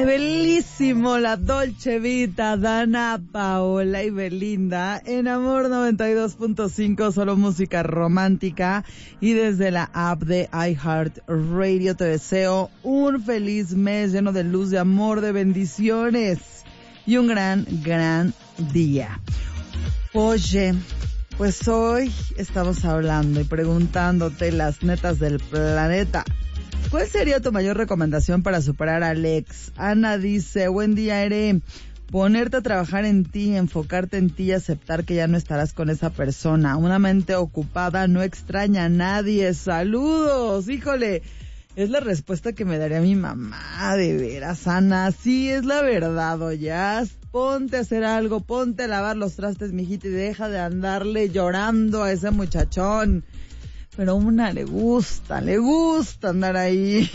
Ay, bellísimo, la Dolce Vita, Dana Paola y Belinda, en Amor 92.5, solo música romántica, y desde la app de iHeartRadio te deseo un feliz mes lleno de luz, de amor, de bendiciones y un gran día. Oye, pues hoy estamos hablando y preguntándote las netas del planeta. ¿Cuál sería tu mayor recomendación para superar al ex? Ana dice, buen día, Ere. Ponerte a trabajar en ti, enfocarte en ti y aceptar que ya no estarás con esa persona. Una mente ocupada no extraña a nadie. ¡Saludos! ¡Híjole! Es la respuesta que me daría mi mamá, de veras, Ana. Sí, es la verdad, oye. Ponte a hacer algo, ponte a lavar los trastes, mijita, y deja de andarle llorando a ese muchachón. Pero a una le gusta andar ahí.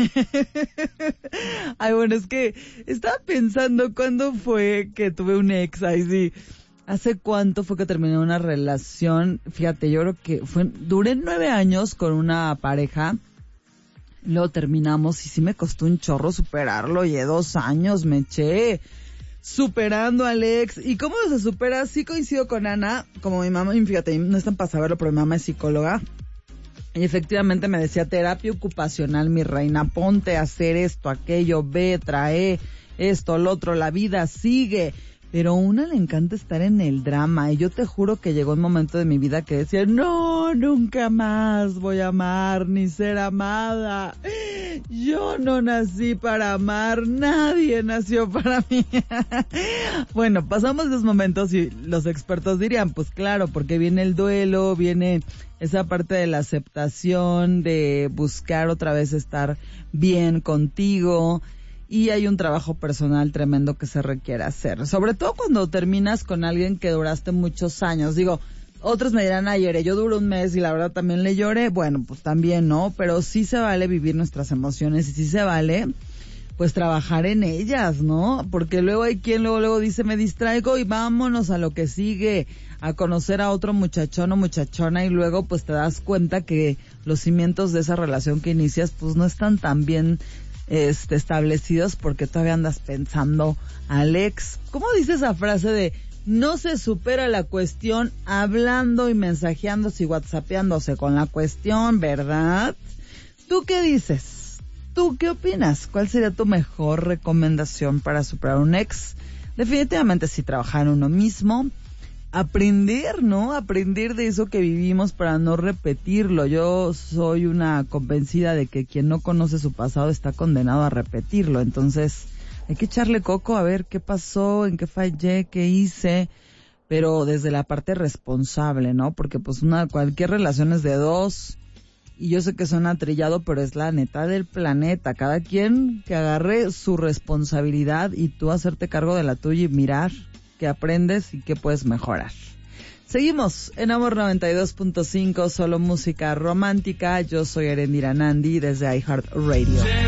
Ay, bueno, es que estaba pensando cuándo fue que tuve un ex, ay sí. ¿Hace cuánto fue que terminé una relación? Fíjate, yo creo que duré 9 años con una pareja. Luego terminamos y sí me costó un chorro superarlo. Y 2 años me eché superando al ex. ¿Y cómo se supera? Sí coincido con Ana, como mi mamá, y fíjate, no están para saberlo, pero mi mamá es psicóloga. Y efectivamente me decía, terapia ocupacional, mi reina, ponte a hacer esto, aquello, ve, trae esto, lo otro, la vida sigue. Pero a una le encanta estar en el drama, y yo te juro que llegó un momento de mi vida que decía, no, nunca más voy a amar ni ser amada. Yo no nací para amar, nadie nació para mí. Bueno, pasamos esos momentos y los expertos dirían, pues claro, porque viene el duelo, viene esa parte de la aceptación, de buscar otra vez estar bien contigo. Y hay un trabajo personal tremendo que se requiere hacer. Sobre todo cuando terminas con alguien que duraste muchos años. Digo, otros me dirán, ayer yo duré un mes y la verdad también le lloré. Bueno, pues también, ¿no? Pero sí se vale vivir nuestras emociones y sí se vale, pues, trabajar en ellas, ¿no? Porque luego hay quien luego dice, me distraigo y vámonos a lo que sigue, a conocer a otro muchachón o muchachona, y luego pues te das cuenta que los cimientos de esa relación que inicias pues no están tan bien establecidos porque todavía andas pensando al ex. ¿Cómo dice esa frase de no se supera la cuestión hablando y mensajeándose y whatsappeándose con la cuestión, ¿verdad? ¿Tú qué dices? ¿Tú qué opinas? ¿Cuál sería tu mejor recomendación para superar un ex? Definitivamente sí, trabajar en uno mismo, aprender, ¿no? Aprender de eso que vivimos para no repetirlo. Yo soy una convencida de que quien no conoce su pasado está condenado a repetirlo. Entonces, hay que echarle coco a ver qué pasó, en qué fallé, qué hice, pero desde la parte responsable, ¿no? Porque pues cualquier relación es de dos, y yo sé que suena trillado, pero es la neta del planeta. Cada quien que agarre su responsabilidad y tú hacerte cargo de la tuya y mirar que aprendes y que puedes mejorar. Seguimos en Amor 92.5, solo música romántica. Yo soy Erendira Nandi desde iHeartRadio.